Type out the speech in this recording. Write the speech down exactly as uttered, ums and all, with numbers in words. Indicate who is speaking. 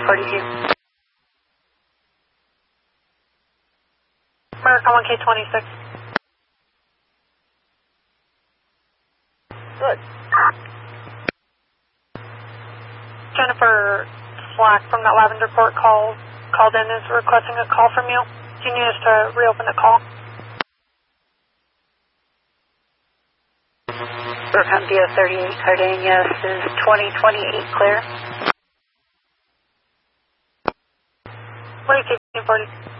Speaker 1: forty-two.
Speaker 2: American one K twenty-six.
Speaker 1: Good.
Speaker 2: Jennifer Slack from that Lavender Court call, called in is requesting a call from you. Do you need us to reopen the call?
Speaker 1: Burcumbia thirty-eight Cardenas is twenty twenty-eight clear.
Speaker 2: What do you keep forty?